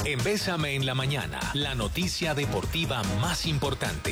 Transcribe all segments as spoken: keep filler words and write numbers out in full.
En Bésame en la Mañana, la noticia deportiva más importante.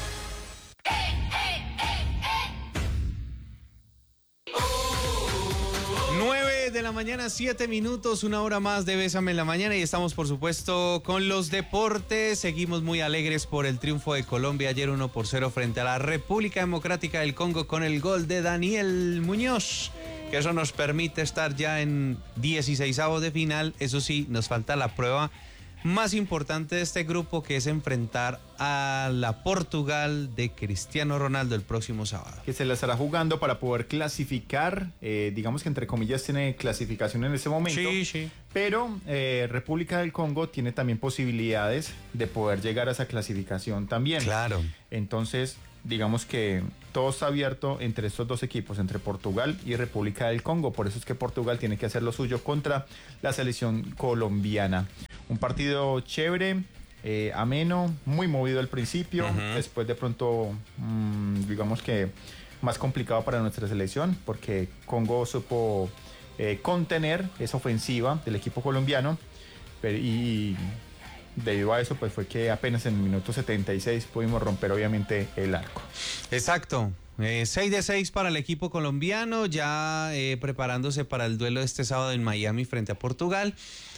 nueve de la mañana, siete minutos, una hora más de Bésame en la Mañana y estamos por supuesto con los deportes. Seguimos muy alegres por el triunfo de Colombia ayer uno por cero frente a la República Democrática del Congo con el gol de Daniel Muñoz, que eso nos permite estar ya en dieciseisavos de final. Eso sí, nos falta la prueba más importante de este grupo, que es enfrentar a la Portugal de Cristiano Ronaldo el próximo sábado. Que se la estará jugando para poder clasificar, eh, digamos que entre comillas tiene clasificación en ese momento. Sí, sí. Pero eh, República del Congo tiene también posibilidades de poder llegar a esa clasificación también. Claro. Entonces, digamos que todo está abierto entre estos dos equipos, entre Portugal y República del Congo. Por eso es que Portugal tiene que hacer lo suyo contra la selección colombiana. Un partido chévere, eh, ameno, muy movido al principio. Uh-huh. Después de pronto, mmm, digamos que más complicado para nuestra selección, porque Congo supo eh, contener esa ofensiva del equipo colombiano. Pero, y debido a eso, pues fue que apenas en el minuto setenta y seis pudimos romper obviamente el arco. Exacto. Eh, seis de seis para el equipo colombiano, ya eh, preparándose para el duelo de este sábado en Miami frente a Portugal.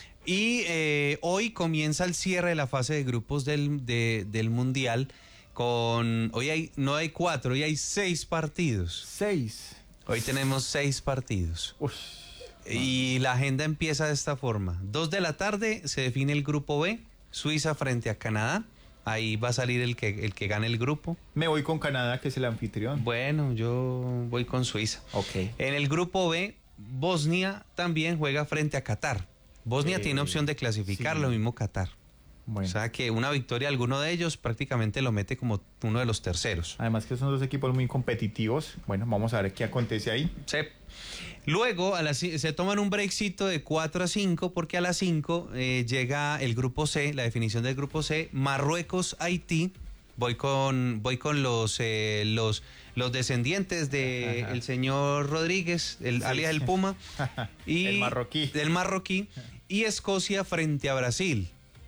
Y eh, hoy comienza el cierre de la fase de grupos del, de, del Mundial. Con hoy hay no hay cuatro, hoy hay seis partidos. Seis. Hoy tenemos seis partidos. Uf. Y la agenda empieza de esta forma. Dos de la tarde se define el grupo B, Suiza frente a Canadá. Ahí va a salir el que, el que gane el grupo. Me voy con Canadá, que es el anfitrión. Bueno, yo voy con Suiza. Ok. En el grupo B, Bosnia también juega frente a Qatar. Bosnia eh, tiene opción de clasificar, sí. Lo mismo Qatar. Bueno. O sea que una victoria de alguno de ellos prácticamente lo mete como uno de los terceros. Además que son dos equipos muy competitivos. Bueno, vamos a ver qué acontece ahí. Sí. Luego a las, se toman un breakcito de cuatro a cinco porque a las cinco eh, llega el grupo C, la definición del grupo C, Marruecos, Haití. Voy con voy con los eh, los los descendientes de Ajá. el señor Rodríguez, el sí, alias el Puma y el marroquí. Del marroquí y Escocia frente a Brasil.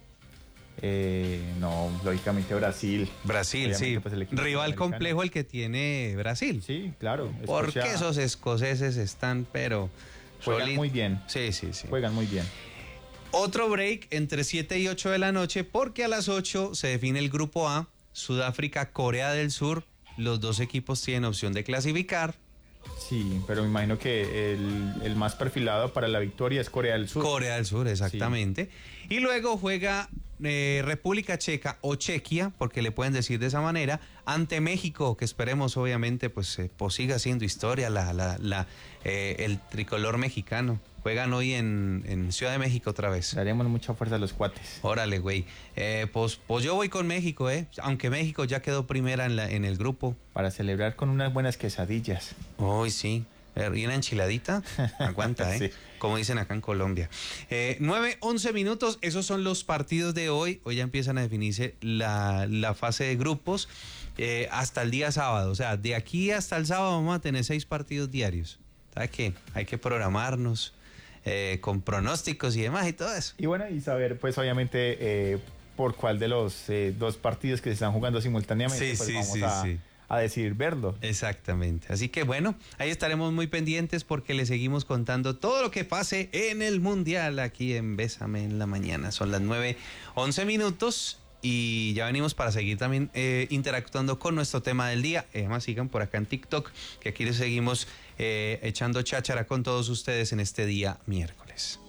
Eh, no, lógicamente Brasil. Brasil, sí. Pues el rival complejo el que tiene Brasil. Sí, claro. Porque Escocia... esos escoceses están, pero juegan solid... muy bien. Sí, sí, sí. Juegan muy bien. Otro break entre siete y ocho de la noche, porque a las ocho se define el grupo A. Sudáfrica, Corea del Sur, los dos equipos tienen opción de clasificar. Sí, pero me imagino que el, el más perfilado para la victoria es Corea del Sur. Corea del Sur, exactamente. Sí. Y luego juega eh, República Checa o Chequia, porque le pueden decir de esa manera, ante México, que esperemos obviamente pues, eh, pues siga siendo historia la, la, la, eh, el tricolor mexicano. Juegan hoy en, en Ciudad de México otra vez. Daremos mucha fuerza a los cuates. Órale, güey. Eh, pues, pues yo voy con México, ¿eh? Aunque México ya quedó primera en, la, en el grupo. Para celebrar con unas buenas quesadillas. Uy, sí. ¿Y una enchiladita? Aguanta, ¿eh? Sí. Como dicen acá en Colombia. Eh, nueve, once minutos. Esos son los partidos de hoy. Hoy ya empiezan a definirse la, la fase de grupos eh, hasta el día sábado. O sea, de aquí hasta el sábado vamos a tener seis partidos diarios. ¿Sabes qué? Hay que programarnos. Eh, con pronósticos y demás y todo eso. Y bueno, y saber pues obviamente eh, por cuál de los eh, dos partidos que se están jugando simultáneamente, sí, pues sí, vamos sí, a, sí. a decidir verlo. Exactamente. Así que bueno, ahí estaremos muy pendientes porque le seguimos contando todo lo que pase en el Mundial aquí en Bésame en la Mañana. Son las nueve, once minutos. Y ya venimos para seguir también eh, interactuando con nuestro tema del día. Además, sigan por acá en TikTok, que aquí les seguimos eh, echando cháchara con todos ustedes en este día miércoles.